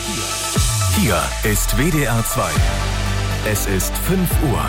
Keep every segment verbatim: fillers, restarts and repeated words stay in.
Hier ist W D R zwei. Es ist fünf Uhr.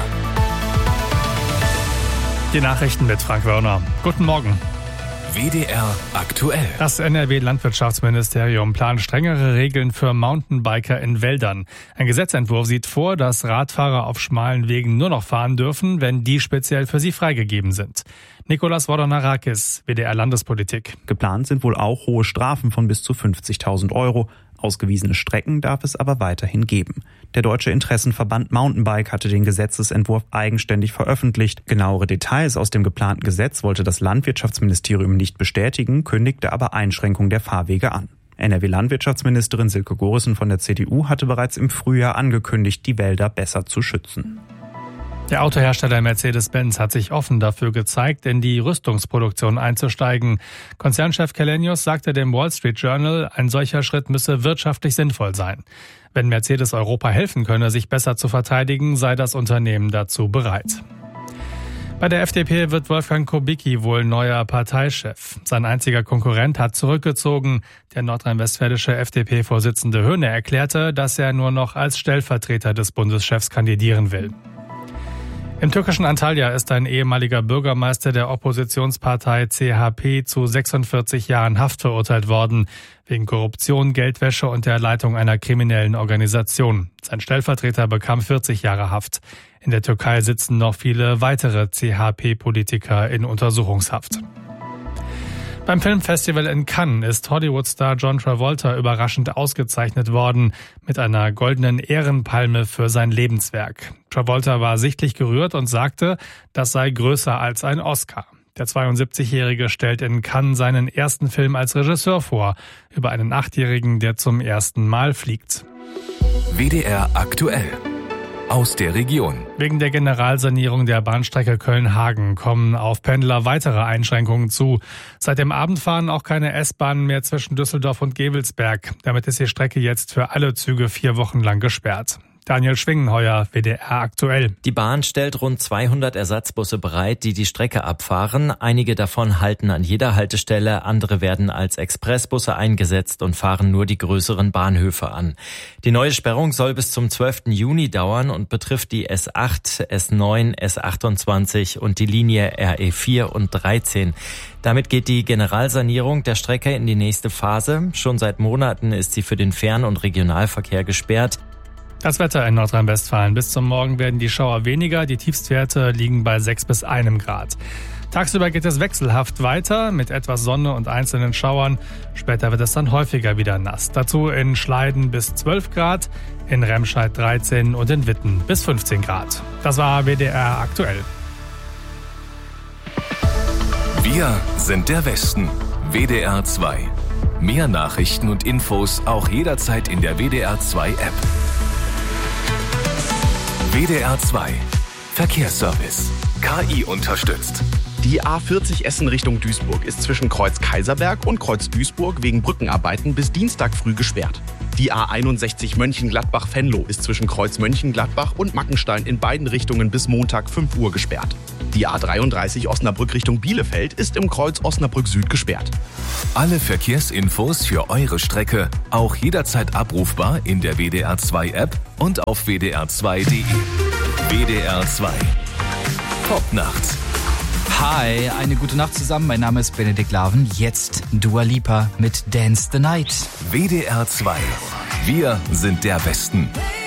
Die Nachrichten mit Frank Wörner. Guten Morgen. W D R aktuell. Das N R W-Landwirtschaftsministerium plant strengere Regeln für Mountainbiker in Wäldern. Ein Gesetzentwurf sieht vor, dass Radfahrer auf schmalen Wegen nur noch fahren dürfen, wenn die speziell für sie freigegeben sind. Nikolas Wodonarakis, W D R Landespolitik. Geplant sind wohl auch hohe Strafen von bis zu fünfzigtausend Euro. Ausgewiesene Strecken darf es aber weiterhin geben. Der Deutsche Interessenverband Mountainbike hatte den Gesetzesentwurf eigenständig veröffentlicht. Genauere Details aus dem geplanten Gesetz wollte das Landwirtschaftsministerium nicht bestätigen, kündigte aber Einschränkung der Fahrwege an. N R W-Landwirtschaftsministerin Silke Gorissen von der C D U hatte bereits im Frühjahr angekündigt, die Wälder besser zu schützen. Der Autohersteller Mercedes-Benz hat sich offen dafür gezeigt, in die Rüstungsproduktion einzusteigen. Konzernchef Källenius sagte dem Wall Street Journal, ein solcher Schritt müsse wirtschaftlich sinnvoll sein. Wenn Mercedes Europa helfen könne, sich besser zu verteidigen, sei das Unternehmen dazu bereit. Bei der F D P wird Wolfgang Kubicki wohl neuer Parteichef. Sein einziger Konkurrent hat zurückgezogen. Der nordrhein-westfälische F D P-Vorsitzende Höhne erklärte, dass er nur noch als Stellvertreter des Bundeschefs kandidieren will. Im türkischen Antalya ist ein ehemaliger Bürgermeister der Oppositionspartei C H P zu sechsundvierzig Jahren Haft verurteilt worden, wegen Korruption, Geldwäsche und der Leitung einer kriminellen Organisation. Sein Stellvertreter bekam vierzig Jahre Haft. In der Türkei sitzen noch viele weitere C H P-Politiker in Untersuchungshaft. Beim Filmfestival in Cannes ist Hollywood-Star John Travolta überraschend ausgezeichnet worden mit einer goldenen Ehrenpalme für sein Lebenswerk. Travolta war sichtlich gerührt und sagte, das sei größer als ein Oscar. Der zweiundsiebzigjährige stellt in Cannes seinen ersten Film als Regisseur vor, über einen Achtjährigen, der zum ersten Mal fliegt. W D R aktuell. Aus der Region. Wegen der Generalsanierung der Bahnstrecke Köln-Hagen kommen auf Pendler weitere Einschränkungen zu. Seit dem Abend fahren auch keine S-Bahnen mehr zwischen Düsseldorf und Gevelsberg. Damit ist die Strecke jetzt für alle Züge vier Wochen lang gesperrt. Daniel Schwingenheuer, W D R aktuell. Die Bahn stellt rund zweihundert Ersatzbusse bereit, die die Strecke abfahren. Einige davon halten an jeder Haltestelle, andere werden als Expressbusse eingesetzt und fahren nur die größeren Bahnhöfe an. Die neue Sperrung soll bis zum zwölften Juni dauern und betrifft die S acht, S neun, S achtundzwanzig und die Linie R E vier und dreizehn. Damit geht die Generalsanierung der Strecke in die nächste Phase. Schon seit Monaten ist sie für den Fern- und Regionalverkehr gesperrt. Das Wetter in Nordrhein-Westfalen. Bis zum Morgen werden die Schauer weniger. Die Tiefstwerte liegen bei sechs bis einem Grad. Tagsüber geht es wechselhaft weiter mit etwas Sonne und einzelnen Schauern. Später wird es dann häufiger wieder nass. Dazu in Schleiden bis zwölf Grad, in Remscheid dreizehn und in Witten bis fünfzehn Grad. Das war W D R aktuell. Wir sind der Westen. W D R zwei. Mehr Nachrichten und Infos auch jederzeit in der W D R zwei App. W D R zwei. Verkehrsservice. K I unterstützt. Die A vierzig Essen Richtung Duisburg ist zwischen Kreuz Kaiserberg und Kreuz Duisburg wegen Brückenarbeiten bis Dienstag früh gesperrt. Die A einundsechzig Mönchengladbach-Venlo ist zwischen Kreuz Mönchengladbach und Mackenstein in beiden Richtungen bis Montag fünf Uhr gesperrt. Die A dreiunddreißig Osnabrück Richtung Bielefeld ist im Kreuz Osnabrück Süd gesperrt. Alle Verkehrsinfos für eure Strecke auch jederzeit abrufbar in der W D R zwei App und auf w d r zwei punkt d e. W D R zwei. Popnacht. Hi, eine gute Nacht zusammen. Mein Name ist Benedikt Laven. Jetzt Dua Lipa mit Dance the Night. W D R zwei. Wir sind der Westen.